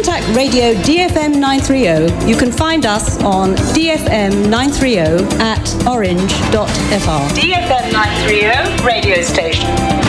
contact Radio DFM 930, you can find us on DFM 930 at orange.fr. DFM 930 radio station.